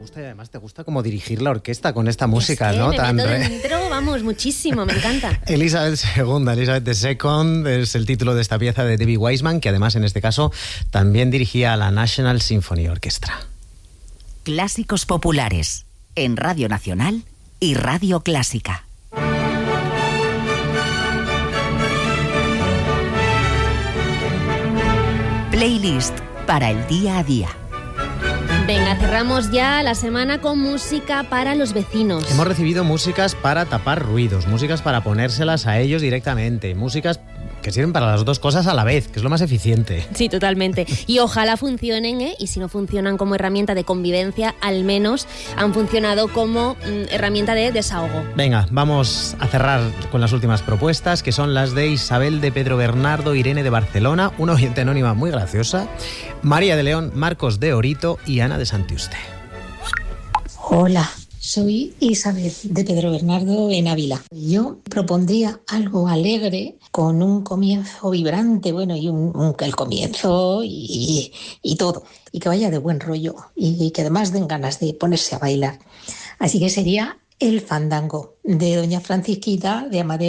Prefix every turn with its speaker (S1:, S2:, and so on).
S1: gusta y además te gusta como dirigir la orquesta con esta música,
S2: es que
S1: ¿no?
S2: me meto dentro, vamos, muchísimo, me encanta.
S1: Elizabeth II es el título de esta pieza de David Wiseman, que además en este caso también dirigía a la National Symphony Orchestra.
S3: Clásicos populares en Radio Nacional y Radio Clásica. Playlist para el día a día.
S2: Venga, cerramos ya la semana con música para los vecinos.
S1: Hemos recibido músicas para tapar ruidos, músicas para ponérselas a ellos directamente, músicas que sirven para las dos cosas a la vez, que es lo más eficiente.
S2: Sí, totalmente. Y ojalá funcionen, y si no funcionan como herramienta de convivencia, al menos han funcionado como herramienta de desahogo.
S1: Venga, vamos a cerrar con las últimas propuestas, que son las de Isabel de Pedro Bernardo, Irene de Barcelona, una oyente anónima muy graciosa, María de León, Marcos de Orito y Ana de Santiuste.
S4: Hola, soy Isabel de Pedro Bernardo en Ávila. Yo propondría algo alegre con un comienzo vibrante, bueno, y el comienzo y todo, y que vaya de buen rollo y que además den ganas de ponerse a bailar. Así que sería El Fandango de doña Francisquita de Amadeo